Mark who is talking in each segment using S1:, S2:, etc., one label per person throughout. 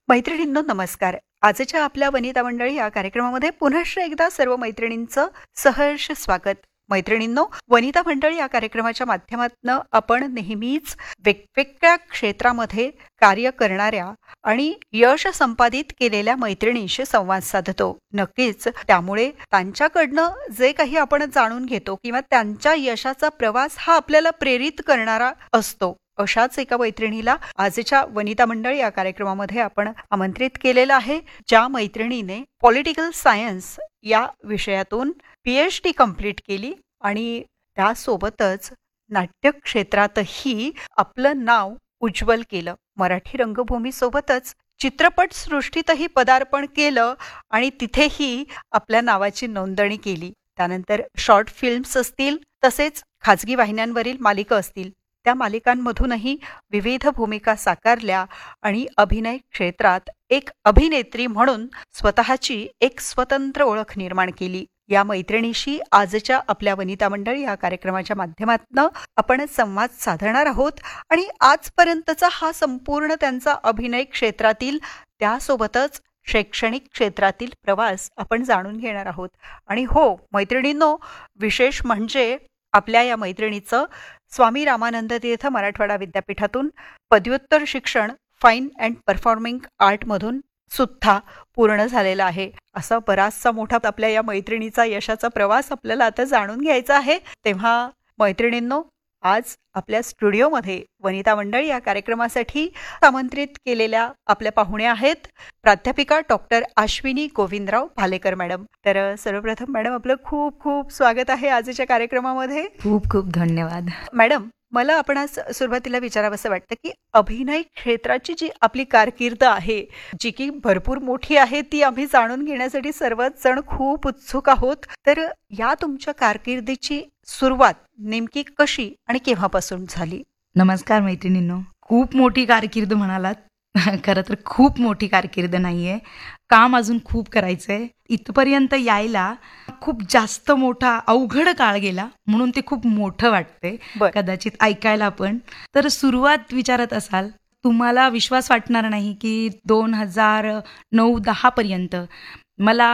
S1: मैत्रिणींनो नमस्कार. आजच्या आपल्या वनिता मंडळी या कार्यक्रमामध्ये पुनश्च एकदा सर्व मैत्रिणींचं सहर्ष स्वागत. मैत्रिणींनो, वनिता मंडळी या कार्यक्रमाच्या माध्यमातून आपण नेहमीच वेगवेगळ्या क्षेत्रामध्ये कार्य करणाऱ्या आणि यश संपादित केलेल्या मैत्रिणींशी संवाद साधतो. नक्कीच त्यामुळे त्यांच्याकडनं जे काही आपण जाणून घेतो किंवा त्यांच्या यशाचा प्रवास हा आपल्याला प्रेरित करणारा असतो. अशाच एका मैत्रिणीला आजच्या वनिता मंडळ या कार्यक्रमामध्ये आपण आमंत्रित केलेलं आहे, ज्या मैत्रिणीने पॉलिटिकल सायन्स या विषयातून PhD कंप्लीट केली आणि त्यासोबतच नाट्य क्षेत्रातही आपलं नाव उज्ज्वल केलं. मराठी रंगभूमीसोबतच चित्रपट सृष्टीतही पदार्पण केलं आणि तिथेही आपल्या नावाची नोंदणी केली. त्यानंतर शॉर्ट फिल्म्स असतील, तसेच खाजगी वाहिन्यांवरील मालिका असतील, त्या मालिकांमधूनही विविध भूमिका साकारल्या आणि अभिनय क्षेत्रात एक अभिनेत्री म्हणून स्वतःची एक स्वतंत्र ओळख निर्माण केली. या मैत्रिणीशी आजच्या आपल्या वनिता मंडळ या कार्यक्रमाच्या माध्यमातून आपण संवाद साधणार आहोत आणि आजपर्यंतचा हा संपूर्ण त्यांचा अभिनय क्षेत्रातील त्यासोबतच शैक्षणिक क्षेत्रातील प्रवास आपण जाणून घेणार आहोत. आणि हो मैत्रिणींनो, विशेष म्हणजे आपल्या या मैत्रिणीचं स्वामी रामानंद तीर्थ मराठवाडा विद्यापीठातून पदव्युत्तर शिक्षण फाईन अँड परफॉर्मिंग आर्टमधून सुद्धा पूर्ण झालेला आहे. असा बराचसा मोठा आपल्या या मैत्रिणीचा यशाचा प्रवास आपल्याला आता जाणून घ्यायचा आहे. तेव्हा मैत्रिणींनो, आज आपल्या स्टुडिओमध्ये वनिता मंडळ या कार्यक्रमासाठी आमंत्रित केलेल्या आपल्या पाहुण्या आहेत प्राध्यापिका डॉक्टर अश्विनी गोविंदराव भालेकर मॅडम. तर सर्वप्रथम मॅडम, आपलं खूप खूप स्वागत आहे आजच्या कार्यक्रमामध्ये.
S2: खूप खूप धन्यवाद.
S1: मॅडम, मला आपण आज सुरुवातीला विचारावंसं वाटतं की अभिनय क्षेत्राची जी आपली कारकीर्द आहे, जी की भरपूर मोठी आहे, ती आम्ही जाणून घेण्यासाठी सर्वच जण खूप उत्सुक आहोत. तर या तुमच्या कारकिर्दीची सुरुवात नेमकी कशी आणि केव्हापासून झाली?
S2: नमस्कार मैत्रिणींनो. खूप मोठी कारकीर्द म्हणालात. खरं तर खूप मोठी कारकीर्द नाहीये, काम अजून खूप करायचंय. इथपर्यंत यायला खूप जास्त मोठा अवघड काळ गेला, म्हणून ते खूप मोठं वाटतंय कदाचित ऐकायला. पण तर सुरुवात विचारत असाल, तुम्हाला विश्वास वाटणार नाही की 2009-10 पर्यंत मला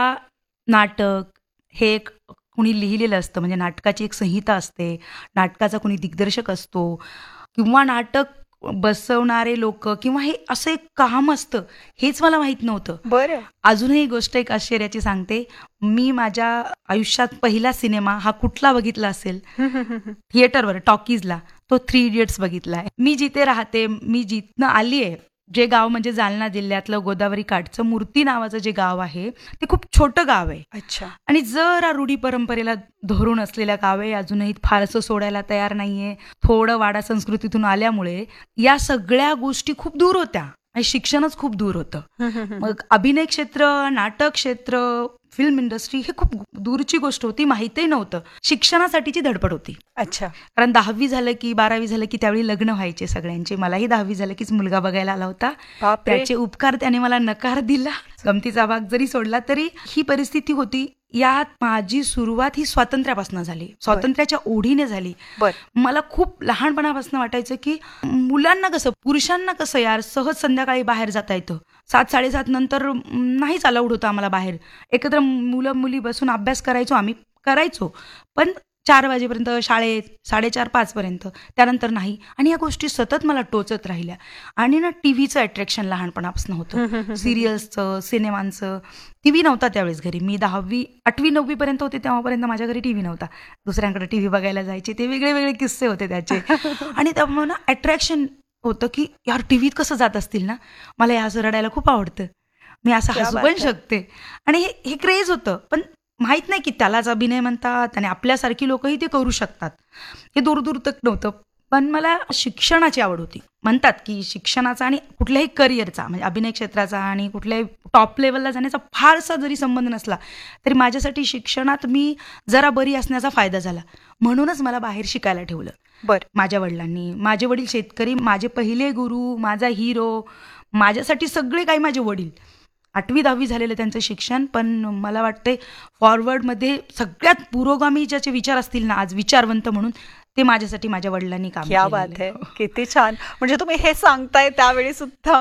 S2: नाटक हे कुणी लिहिलेलं असतं, म्हणजे नाटकाची एक संहिता असते, नाटकाचा कुणी दिग्दर्शक असतो किंवा नाटक बसवणारे लोक किंवा हे असं एक काम असतं, हेच मला माहित नव्हतं.
S1: बरं.
S2: अजूनही गोष्ट एक आश्चर्याची सांगते. मी माझ्या आयुष्यात पहिला सिनेमा हा कुठला बघितला असेल थिएटरवर, टॉकीजला, तो 3 इडियट्स बघितलाय. मी जिथे राहते, मी जिथनं आली आहे, जे गाव म्हणजे जालना जिल्ह्यातलं गोदावरी काठचं मूर्ती नावाचं जे गाव आहे, ते खूप छोटं गाव आहे.
S1: अच्छा.
S2: आणि जरा रूढी परंपरेला धरून असलेलं गाव आहे. अजूनही फारसं सोडायला तयार नाहीये. थोडं वाडा संस्कृतीतून आल्यामुळे या सगळ्या गोष्टी खूप दूर होत्या आणि शिक्षणच खूप दूर होतं. मग अभिनय क्षेत्र, नाटक क्षेत्र, फिल्म इंडस्ट्री हे खूप दूरची गोष्ट होती, माहितीही नव्हतं. शिक्षणासाठीची धडपड होती.
S1: अच्छा.
S2: कारण 10वी झालं की 12वी झालं की त्यावेळी लग्न व्हायचे सगळ्यांचे. मलाही 10वी झालं कीच मुलगा बघायला आला होता. त्याचे उपकार त्याने मला नकार दिला. गमतीचा भाग जरी सोडला तरी ही परिस्थिती होती. यात माझी सुरुवात ही स्वातंत्र्यापासून झाली, स्वातंत्र्याच्या ओढीने झाली. मला खूप लहानपणापासून वाटायचं की मुलांना कसं, पुरुषांना कसं यार सहज संध्याकाळी बाहेर जाता येतं. 7-7:30 नंतर नाहीच अलाउड होतं आम्हाला बाहेर. एकत्र मुलं मुली बसून अभ्यास करायचो, आम्ही करायचो, पण 4 वाजेपर्यंत शाळेत, 4:30-5 पर्यंत, त्यानंतर नाही. आणि या गोष्टी सतत मला टोचत राहिल्या. आणि ना टीव्हीचं अट्रॅक्शन लहानपणापासून होतं, सिरियल्सचं, सिनेमांचं. टीव्ही नव्हता त्यावेळेस घरी. मी 10वी 8वी-9वी पर्यंत होते तेव्हापर्यंत माझ्या घरी टीव्ही नव्हता. दुसऱ्यांकडे टीव्ही बघायला जायचे, ते वेगळे वेगळे किस्से होते त्याचे. आणि त्यामुळे ना अट्रॅक्शन होतं की यार टीव्हीत कसं जात असतील ना, मला हे असं रडायला खूप आवडतं, मी असं हसू पण शकते. आणि हे क्रेज होतं. पण माहित नाही की त्यालाच अभिनय म्हणतात आणि आपल्यासारखी लोकही ते करू शकतात, हे दूर दूर तक नव्हतं. पण मला शिक्षणाची आवड होती. म्हणतात की शिक्षणाचा आणि कुठल्याही करिअरचा, म्हणजे अभिनय क्षेत्राचा आणि कुठल्याही टॉप लेवलला जाण्याचा फारसा जरी संबंध नसला तरी माझ्यासाठी शिक्षणात मी जरा बरी असण्याचा फायदा झाला. म्हणूनच मला बाहेर शिकायला ठेवलं. माझ्या वडिलांनी. माझे वडील शेतकरी, माझे पहिले गुरु, माझा हिरो, माझ्यासाठी सगळे काही माझे वडील. 8वी-10वी झालेलं त्यांचं शिक्षण. पण मला वाटते फॉरवर्डमध्ये सगळ्यात पुरोगामी ज्याचे विचार असतील ना आज, विचारवंत म्हणून, ते माझ्यासाठी माझ्या वडिलांनी काम केलं.
S1: क्या बात आहे, किती छान. म्हणजे तुम्ही हे सांगताय त्यावेळी सुद्धा